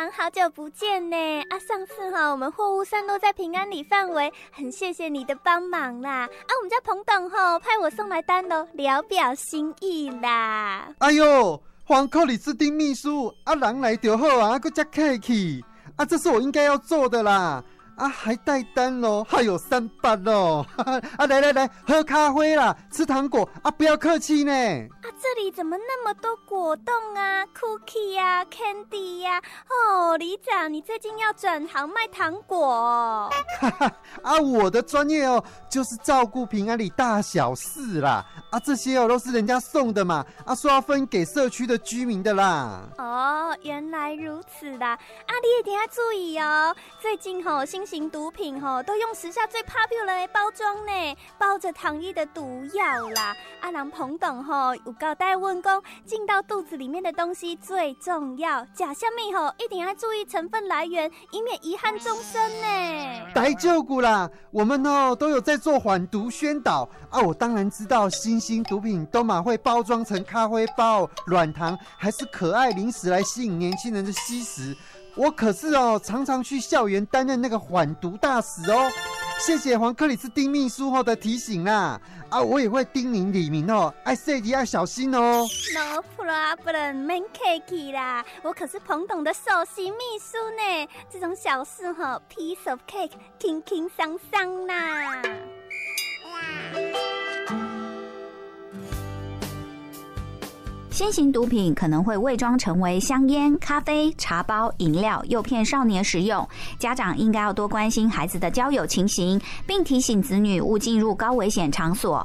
郎，好久不见呢！上次我们货物散落在平安里范围，很谢谢你的帮忙啦！我们家彭董派我送来单喽，聊表心意啦。 哎呦，黄克里斯丁秘书，人来就好啊，还真客气这是我应该要做的啦。还带单咯，还有300咯。来，喝咖啡啦，吃糖果不要客气呢。 这里怎么那么多果冻啊 ，cookie 啊 ，candy 啊？里长，你最近要转行卖糖果我的专业就是照顾平安里大小事啦。这些都是人家送的嘛，说要分给社区的居民的啦。 原来如此啦。你一定要注意哦。最近新型毒品都用时下最 popular 的包装呢，包着糖衣的毒药啦。人彭董有交代问讲，进到肚子里面的东西最重要，吃什么一定要注意成分来源，以免遗憾终生呢。 大丈夫啦，我们都有在做缓毒宣导我当然知道新兴毒品都会包装成咖啡包、软糖还是可爱零食来吸引年轻人的吸食。我可是常常去校园担任那个缓毒大使谢谢黄克里斯丁秘书的提醒啦。我也会叮咛里民爱细节要小心 No problem， 免客气啦，我可是彭董的首席秘书呢。这种小事piece of cake， 轻轻松松啦。 新型毒品可能会伪装成为香烟、咖啡、茶包、饮料，诱骗少年食用。家长应该要多关心孩子的交友情形，并提醒子女勿进入高危险场所。